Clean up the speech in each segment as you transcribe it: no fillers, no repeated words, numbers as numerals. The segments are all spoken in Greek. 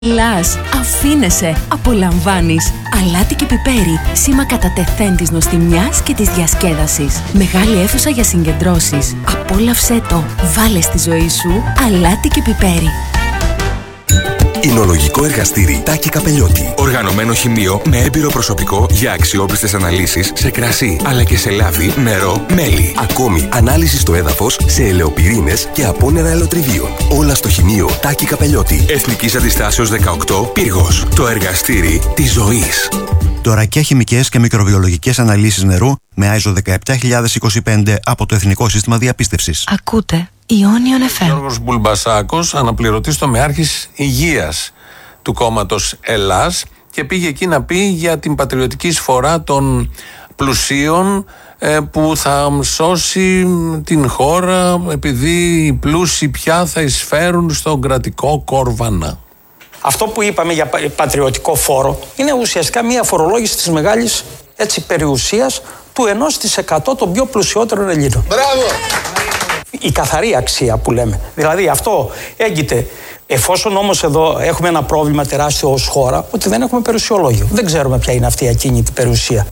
Λας, αφήνεσαι, απολαμβάνεις. Αλάτι και πιπέρι, σήμα κατά τεθέν της νοστιμιάς και της διασκέδασης. Μεγάλη αίθουσα για συγκεντρώσεις. Απόλαυσέ το, βάλε στη ζωή σου αλάτι και πιπέρι. Εινολογικό εργαστήρι Τάκη Καπελιώτη. Οργανωμένο χημείο με έμπειρο προσωπικό για αξιόπιστες αναλύσεις σε κρασί, αλλά και σε λάδι, νερό, μέλι. Ακόμη ανάλυση στο έδαφος σε ελαιοπυρήνες και απόνερα ελαιοτριβίων. Όλα στο χημείο Τάκη Καπελιώτη. Εθνικής Αντιστάσεως 18, Πύργος. Το εργαστήρι της ζωής. Τωρακιά χημικές και μικροβιολογικές αναλύσεις νερού με ISO 17025 από το Εθνικό Σύστημα Διαπίστευσης. Ακούτε Ionion FM. Γιώργος Μπουλμπασάκος, αναπληρωτής τομεάρχης υγείας του κόμματος Ελλάς, και πήγε εκεί να πει για την πατριωτική εισφορά των πλουσίων που θα σώσει την χώρα, επειδή οι πλούσιοι πια θα εισφέρουν στον κρατικό κόρβανα. Αυτό που είπαμε για πατριωτικό φόρο είναι ουσιαστικά μια φορολόγηση της μεγάλης περιουσίας του 1% των πιο πλουσιότερων Ελλήνων. Μπράβο! Η καθαρή αξία που λέμε. Δηλαδή αυτό έγκυται, εφόσον όμως εδώ έχουμε ένα πρόβλημα τεράστιο ως χώρα, ότι δεν έχουμε περιουσιολόγιο. Δεν ξέρουμε ποια είναι αυτή η ακίνητη περιουσία.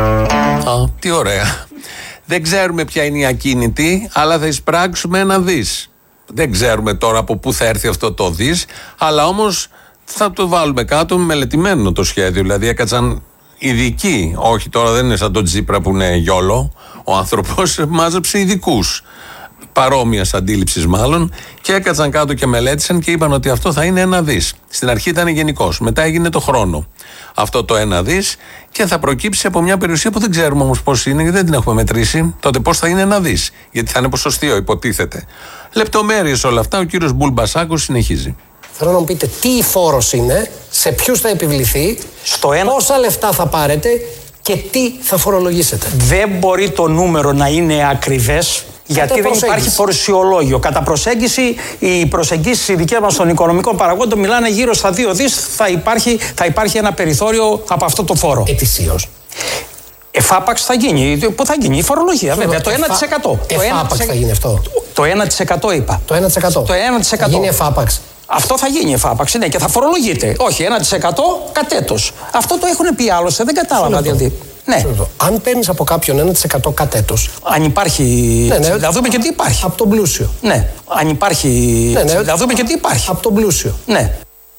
Τι ωραία. Δεν ξέρουμε ποια είναι η ακίνητη, αλλά θα εισπράξουμε ένα δις. Δεν ξέρουμε τώρα από πού θα έρθει αυτό το δις, αλλά όμως θα το βάλουμε κάτω, μελετημένο το σχέδιο. Δηλαδή έκατσαν ειδικοί, όχι τώρα δεν είναι σαν τον Τσίπρα που είναι γιόλο, ο άνθρωπος μάζεψε ειδικούς, παρόμοιας αντίληψης μάλλον, και έκατσαν κάτω και μελέτησαν και είπαν ότι αυτό θα είναι ένα δις. Στην αρχή ήταν γενικός, μετά έγινε το χρόνο αυτό το ένα δις, και θα προκύψει από μια περιουσία που δεν ξέρουμε όμως πώς είναι, γιατί δεν την έχουμε μετρήσει. Τότε πώς θα είναι ένα δις, γιατί θα είναι ποσοστιαίο, υποτίθεται. Λεπτομέρειες όλα αυτά, ο κύριος Μπουλμπασάκος συνεχίζει. Θέλω να μου πείτε τι φόρος είναι, σε ποιους θα επιβληθεί, πόσα λεφτά θα πάρετε και τι θα φορολογήσετε. Δεν μπορεί το νούμερο να είναι ακριβές, γιατί δεν υπάρχει περιουσιολόγιο. Κατά προσέγγιση, οι προσεγγίσεις οι δικές μας των οικονομικών παραγόντων μιλάνε γύρω στα 2 δις, θα υπάρχει ένα περιθώριο από αυτό το φόρο. Ετησίως. Εφάπαξ θα γίνει. Πού θα γίνει η φορολογία, βέβαια. Το 1%. Εφάπαξ θα γίνει αυτό. Το 1% είπα. Το 1%. Το 1%. Θα γίνει εφάπαξ. Αυτό θα γίνει εφάπαξ, ναι, και θα φορολογείται. Όχι, 1% κατ' έτος. Αυτό το έχουν πει άλλωστε, δεν κατάλαβα γιατί. Ναι. Αν παίρνεις από κάποιον 1% κατ' έτος. Αν υπάρχει. Ναι. Να δούμε και τι υπάρχει. Από τον πλούσιο. Ναι. Αν υπάρχει. Ναι. Να δούμε και τι υπάρχει. Από τον πλούσιο. Ναι.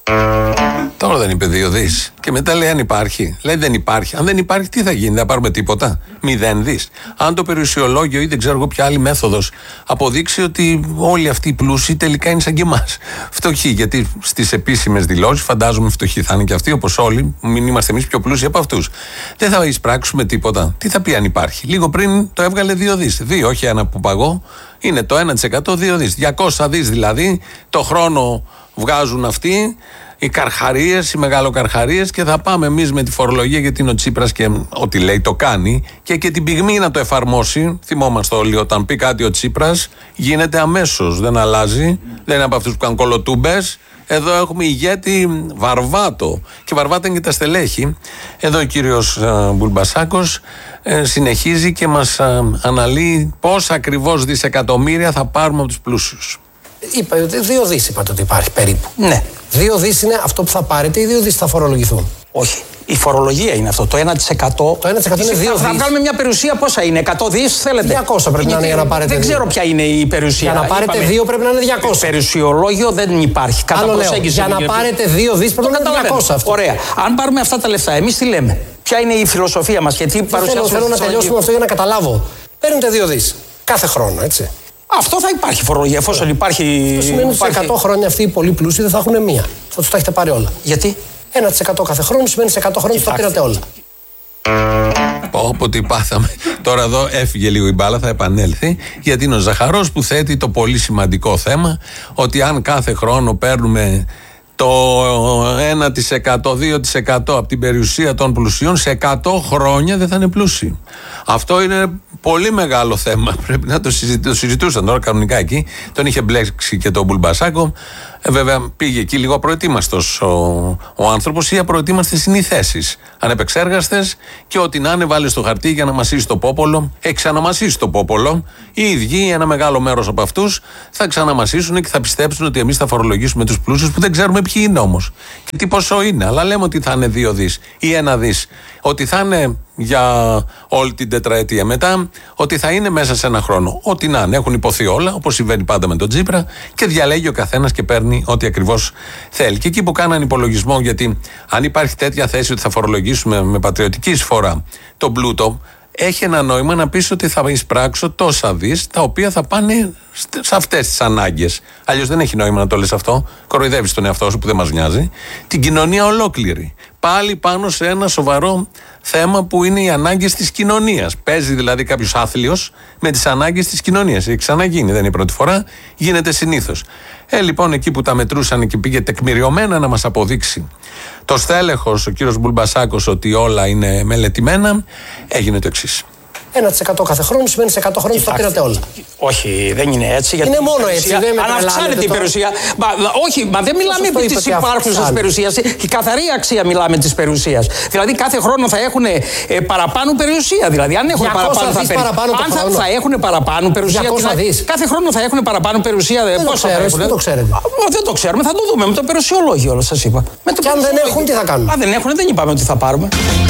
Τώρα δεν είπε 2 δις. Και μετά λέει αν υπάρχει. Λέει δεν υπάρχει. Αν δεν υπάρχει, τι θα γίνει, θα πάρουμε τίποτα. 0 δις. Αν το περιουσιολόγιο ή δεν ξέρω εγώ ποια άλλη μέθοδος αποδείξει ότι όλοι αυτοί οι πλούσιοι τελικά είναι σαν και εμάς. Φτωχοί. Γιατί στις επίσημες δηλώσεις, φαντάζομαι φτωχοί θα είναι και αυτοί, όπως όλοι, μην είμαστε εμείς πιο πλούσιοι από αυτούς. Δεν θα εισπράξουμε τίποτα. Τι θα πει αν υπάρχει. Λίγο πριν το έβγαλε 2 δις. 2, όχι ένα που παγώ. Είναι το 1%, 2 δις. 200 δις δηλαδή το χρόνο βγάζουν αυτοί. Οι καρχαρίες, οι μεγαλοκαρχαρίες, και θα πάμε εμείς με τη φορολογία, γιατί είναι ο Τσίπρας και ό,τι λέει το κάνει, και την πυγμή να το εφαρμόσει. Θυμόμαστε όλοι, όταν πει κάτι ο Τσίπρας γίνεται αμέσως, δεν αλλάζει, δεν είναι από αυτούς που κάνουν κολοτούμπες. Εδώ έχουμε ηγέτη Βαρβάτο, και Βαρβάτα είναι και τα στελέχη. Εδώ ο κύριος Μπουλμπασάκος συνεχίζει και μας αναλύει πόσα ακριβώς δισεκατομμύρια θα πάρουμε από τους πλούσιους. Είπα ότι 2 δις είπατε ότι υπάρχει περίπου. Ναι. 2 δις είναι αυτό που θα πάρετε ή 2 δις θα φορολογηθούν. Όχι. Η φορολογία είναι αυτό. Το 1%. Το 1% είναι 2 δις. Θα βγάλουμε μια περιουσία, πόσα είναι, 100 δις θέλετε. 200 πρέπει να είναι για να πάρετε. Δεν ξέρω ποια είναι η περιουσία. Για να πάρετε 2 πρέπει να είναι 200. Περιουσιολόγιο δεν υπάρχει. Κατά προσέγγιση. Για να πάρετε 2 δις πρέπει να είναι 200 αυτό. Ωραία. Αν πάρουμε αυτά τα λεφτά, εμείς τι λέμε. Ποια είναι η φιλοσοφία μας, γιατί παρουσιάζουμε. Θέλω να τελειώσουμε αυτό για να καταλάβω. Παίρνετε 2 δις κάθε χρόνο, έτσι. Αυτό θα υπάρχει φορολογία, εφόσον υπάρχει. Αυτό σημαίνει ότι σε 100 χρόνια αυτοί οι πολύ πλούσιοι δεν θα έχουν μία. Θα τους τα έχετε πάρει όλα. Γιατί? 1% κάθε χρόνο σημαίνει σε 100 χρόνια τα πήρατε όλα. Όποτε πάθαμε. Τώρα εδώ έφυγε λίγο η μπάλα, θα επανέλθει, γιατί είναι ο Ζαχαρός που θέτει το πολύ σημαντικό θέμα ότι αν κάθε χρόνο παίρνουμε το 1%, 2% από την περιουσία των πλουσίων, σε 100 χρόνια δεν θα είναι πλούσιοι. Αυτό είναι πολύ μεγάλο θέμα. Πρέπει να το συζητούσαν τώρα κανονικά εκεί. Τον είχε μπλέξει και τον Μπουλμπασάκο. Βέβαια πήγε εκεί λίγο απροετοίμαστος ο άνθρωπος, ή απροετοίμαστες είναι οι θέσεις. Ανεπεξέργαστες, και ό,τι να είναι βάλει στο χαρτί για να μασίσει το πόπολο. Έχει ξαναμασίσει το πόπολο. Οι ίδιοι, ένα μεγάλο μέρος από αυτούς, θα ξαναμασίσουν και θα πιστέψουν ότι εμείς θα φορολογήσουμε τους πλούσιους, που δεν ξέρουμε ποιοι είναι όμως και τι ποσό είναι. Αλλά λέμε ότι θα είναι 2 δις ή 1 δις. Ότι θα είναι για όλη την τετραετία μετά, ότι θα είναι μέσα σε ένα χρόνο. Ό,τι να είναι, έχουν υποθεί όλα, όπως συμβαίνει πάντα με τον Τσίπρα, και διαλέγει ο καθένας και παίρνει ό,τι ακριβώς θέλει. Και εκεί που κάναν υπολογισμό, γιατί αν υπάρχει τέτοια θέση ότι θα φορολογήσουμε με πατριωτική εισφορά τον πλούτο, έχει ένα νόημα να πεις ότι θα εισπράξω τόσα δις, τα οποία θα πάνε σε αυτές τις ανάγκες. Αλλιώς δεν έχει νόημα να το λες αυτό. Κοροϊδεύεις τον εαυτό σου, που δεν μας νοιάζει. Την κοινωνία ολόκληρη. Πάλι πάνω σε ένα σοβαρό θέμα που είναι οι ανάγκες της κοινωνίας. Παίζει δηλαδή κάποιος άθλιος με τις ανάγκες της κοινωνίας. Έχει ξαναγίνει, δεν είναι η πρώτη φορά, γίνεται συνήθως. Λοιπόν, εκεί που τα μετρούσαν και πήγε τεκμηριωμένα να μας αποδείξει το στέλεχος, ο κύριος Μπουλμπασάκος, ότι όλα είναι μελετημένα, έγινε το εξής. 1% κάθε χρόνο σημαίνει σε 100 χρόνια θα πήρατε όλα. Όχι, δεν είναι έτσι. Γιατί είναι μόνο έτσι. Δεν αν αυξάνεται η περιουσία. Όχι, μα δεν μιλάμε επί της υπάρχουσας περιουσίας. Η καθαρή αξία μιλάμε της περιουσίας. Δηλαδή κάθε χρόνο θα έχουν παραπάνω περιουσία. Δηλαδή αν έχουν θα έχουν παραπάνω περιουσία. Κάθε χρόνο θα έχουν παραπάνω περιουσία. Δεν το ξέρετε. Δεν το ξέρουμε, θα το δούμε με το περιουσιολόγιο, όλα σας είπα. Και αν δεν έχουν, τι θα κάνουμε. Αν δεν έχουν, δεν είπαμε ότι θα πάρουμε.